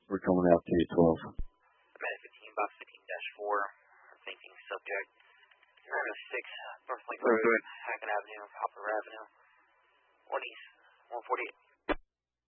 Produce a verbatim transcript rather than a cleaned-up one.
We're coming out to you, twelve. Medic fifteen, box fifteen dash four, thinking subject nine oh six North Lake Road, Hackett Avenue, Hopper Avenue, one East, one forty-eight.